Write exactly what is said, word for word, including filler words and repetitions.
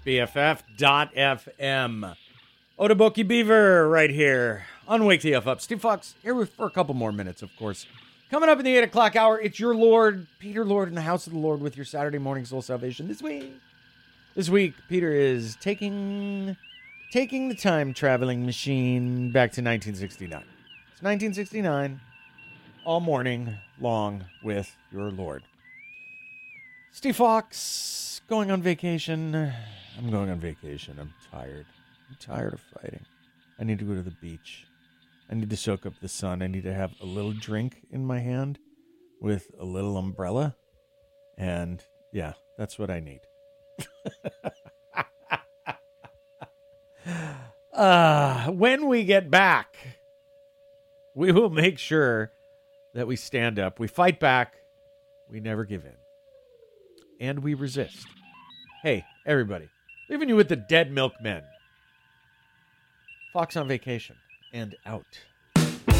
B F F dot F M. Otoboki Beaver right here on Wake the F Up. Steve Fox here for a couple more minutes, of course. Coming up in the eight o'clock hour, it's your Lord, Peter Lord, in the House of the Lord with your Saturday morning soul salvation. This week, this week, Peter is taking taking the time traveling machine back to nineteen sixty-nine. It's nineteen sixty-nine, all morning long with your Lord. Steve Fox going on vacation. I'm going on vacation. I'm tired. I'm tired of fighting. I need to go to the beach. I need to soak up the sun. I need to have a little drink in my hand with a little umbrella. And yeah, that's what I need. uh, when we get back, we will make sure that we stand up. We fight back. We never give in. And we resist. Hey, everybody. Leaving you with the Dead Milkmen. Fox on vacation and out.